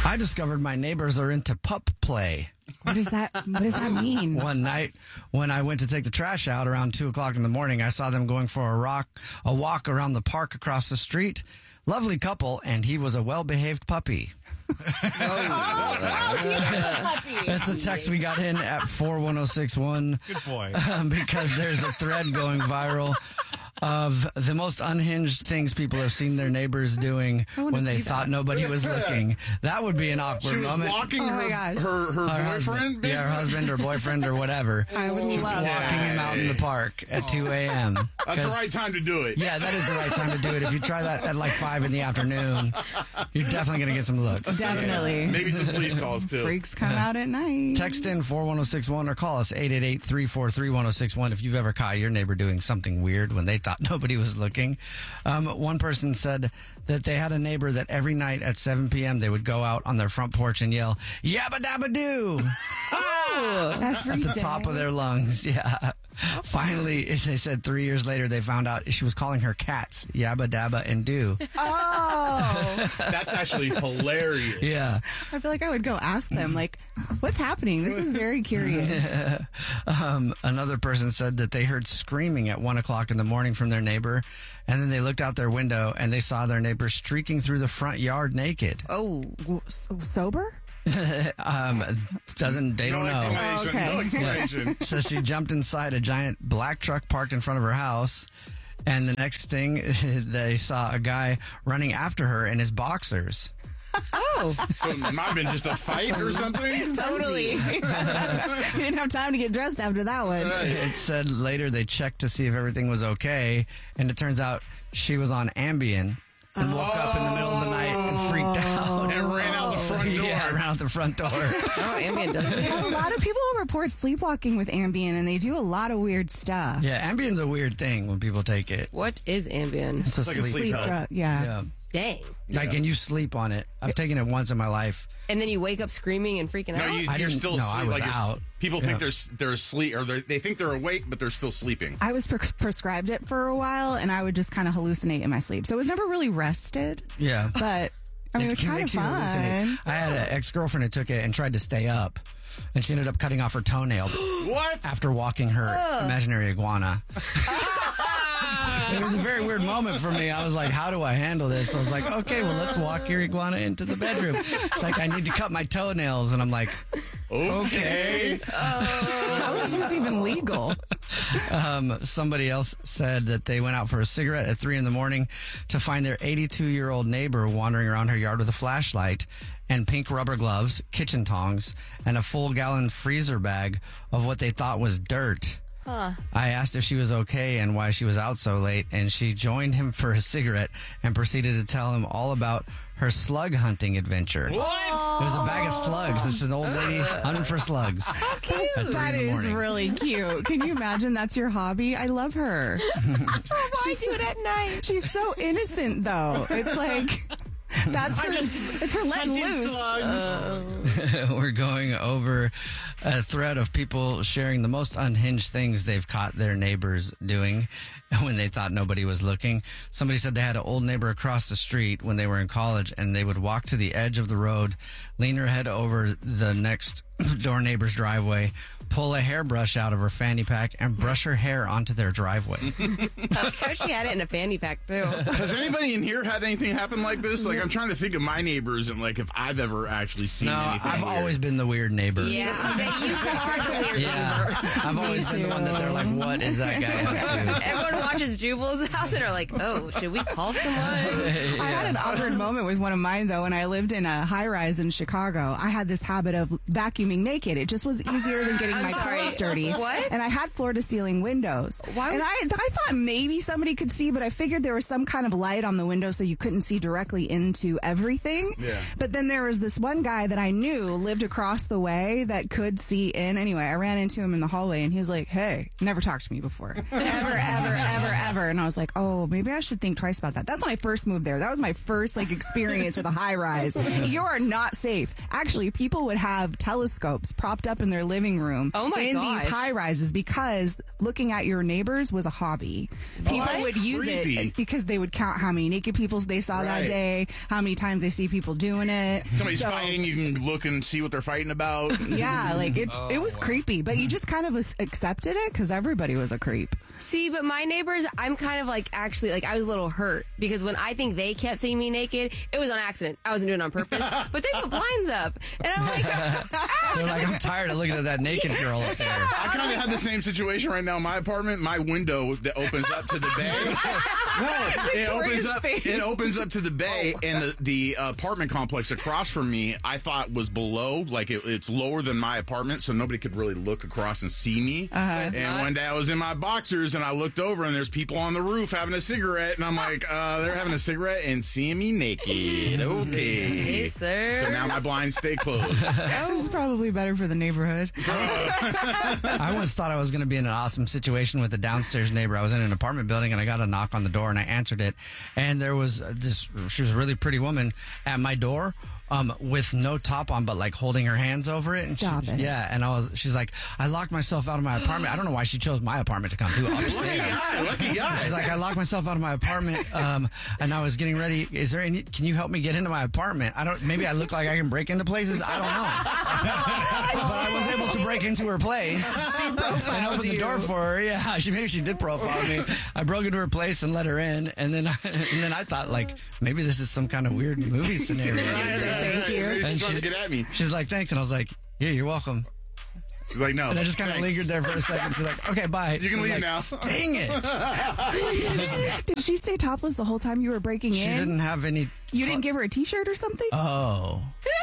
I discovered my neighbors are into pup play. What does that mean? One night when I went to take the trash out around 2:00 in the morning, I saw them going for a walk around the park across the street. Lovely couple, and he was a well-behaved puppy. That's a text we got in at 41061. Good boy. Because there's a thread going viral of the most unhinged things people have seen their neighbors doing when they thought nobody was looking. That would be an awkward She was moment. walking her Husband, boyfriend? her husband or boyfriend or whatever. I would love Walking him out in the park at 2 a.m. That's the right time to do it. Yeah, that is the right time to do it. If you try that at like 5 in the afternoon, you're definitely going to get some looks. Definitely. Maybe some police calls, too. Freaks come out at night. Text in 41061 or call us 888-343-1061 if you've ever caught your neighbor doing something weird when they thought nobody was looking. One person said that they had a neighbor that every night at 7 p.m. they would go out on their front porch and yell, "Yabba dabba doo!" at the top of their lungs. Yeah. Finally, they said 3 years later, they found out she was calling her cats Yabba Dabba and Do. Oh. That's actually hilarious. Yeah. I feel like I would go ask them, like, what's happening? This is very curious. Another person said that they heard screaming at 1:00 in the morning from their neighbor, and then they looked out their window and they saw their neighbor streaking through the front yard naked. Oh, sober? They don't know. No explanation. So she jumped inside a giant black truck parked in front of her house, and the next thing they saw a guy running after her in his boxers. Oh. So it might have been just a fight or something? Totally. You didn't have time to get dressed after that one. It said later they checked to see if everything was okay, and it turns out she was on Ambien and woke up in the middle of the night and freaked out. And ran out the front door. Yeah, ran out the front door. Oh, Ambien does it. A lot of people report sleepwalking with Ambien, and they do a lot of weird stuff. Yeah, Ambien's a weird thing when people take it. What is Ambien? It's a like a sleep sleep drug. drug. Yeah. Yeah. Dang. Like, and you sleep on it. I've taken it once in my life. And then you wake up screaming and freaking out? No, I you're didn't- still no, asleep. I was Like out. People think they're asleep, or they think they're awake, but they're still sleeping. I was prescribed it for a while, and I would just kind of hallucinate in my sleep. So I was never really rested, Yeah. but I mean, it was kind of makes you hallucinate. fun. I had an ex-girlfriend who took it and tried to stay up, and she ended up cutting off her toenail What? after walking her imaginary iguana. It was a very weird moment for me. I was like, how do I handle this? I was like, okay, well, let's walk your iguana into the bedroom. It's like, I need to cut my toenails. And I'm like, okay. How is this even legal? Somebody else said that they went out for a cigarette at 3 a.m. to find their 82-year-old neighbor wandering around her yard with a flashlight and pink rubber gloves, kitchen tongs, and a full-gallon freezer bag of what they thought was dirt. I asked if she was okay and why she was out so late, and she joined him for a cigarette and proceeded to tell him all about her slug hunting adventure. What? It was a bag of slugs. It's an old lady hunting for slugs. At 3 That in the is morning. really cute. Can you imagine that's your hobby? I love her. Why do it at night? She's so innocent, though. It's like, that's her, it's her letting loose. We're going over a thread of people sharing the most unhinged things they've caught their neighbors doing when they thought nobody was looking. Somebody said they had an old neighbor across the street when they were in college, and they would walk to the edge of the road, lean her head over the next door neighbor's driveway, pull a hairbrush out of her fanny pack, and brush her hair onto their driveway. She had it in a fanny pack, too. Has anybody in here had anything happen like this? Like, I'm trying to think of my neighbors and, like, if I've ever actually seen No, anything I've weird. always been the weird neighbor. Yeah, you are the weird Yeah, neighbor. I've always been the one that they're like, what is that guy up to? Everyone watches Jubal's house and are like, oh, should we call someone? I had an awkward moment with one of mine, though, when I lived in a high-rise in Chicago. I had this habit of vacuuming naked. It just was easier than getting I'm my sorry. clothes dirty. What? And I had floor-to-ceiling windows. Why And would- I thought maybe somebody could see, but I figured there was some kind of light on the window so you couldn't see directly into everything. Yeah. But then there was this one guy that I knew lived across the way that could see in. Anyway, I ran into him in the hallway, and he was like, hey, never talked to me before. Ever, ever, ever. ever. And I was like, oh, maybe I should think twice about that. That's when I first moved there. That was my first experience with a high rise. You are not safe. Actually, people would have telescopes propped up in their living room in these high rises because looking at your neighbors was a hobby. People would use it because they would count how many naked people they saw that day, how many times they see people doing it. Somebody's fighting, you can look and see what they're fighting about. Yeah, it was creepy, but you just kind of accepted it because everybody was a creep. See, but my neighbors, I'm kind of actually I was a little hurt because when I think they kept seeing me naked, it was on accident. I wasn't doing it on purpose, but they put blinds up. And I'm like, They're like, I'm tired of looking at that naked girl up there. I kind of have the same situation right now in my apartment. My window that opens up to the bay. It opens up to the bay, and the apartment complex across from me, I thought was below, it's lower than my apartment, so nobody could really look across and see me. And one day I was in my boxers, and I looked over, and there's people on the roof having a cigarette, and I'm like, they're having a cigarette and seeing me naked. Okay. Hey, sir. So now my blinds stay closed. This is probably better for the neighborhood. I once thought I was going to be in an awesome situation with a downstairs neighbor. I was in an apartment building, and I got a knock on the door, and I answered it. And there was she was a really pretty woman at my door. With no top on, but holding her hands over it. And Stop it. Yeah, and she's like, I locked myself out of my apartment. I don't know why she chose my apartment to come to upstairs. Lucky guy. She's like, I locked myself out of my apartment, and I was getting ready. Can you help me get into my apartment? Maybe I look like I can break into places. I don't know. But I was able to break into her place and open the door for her. Yeah, maybe she did profile me. I broke into her place and let her in, and then I thought maybe this is some kind of weird movie scenario. Thank you. She's trying to get at me. She's like, thanks. And I was like, yeah, you're welcome. She's like, no. And I just kind of thanks. lingered there for a second. She's like, okay, bye. You can leave now. Dang it. Did she stay topless the whole time you were breaking She in? didn't have any. You didn't give her a t-shirt or something? Oh.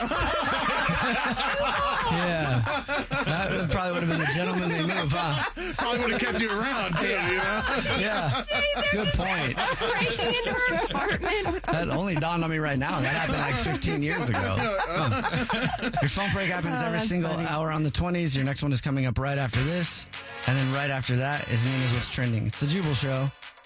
Yeah. That probably would have been the gentlemanly move, huh? Probably would have kept you around, too, Yeah. Good point. breaking into her apartment. That only dawned on me right now. That happened 15 years ago. Your phone break happens every single hour on the 20s. Your next one is coming up right after this. And then right after that is Nina's What's Trending. It's the Jubal Show.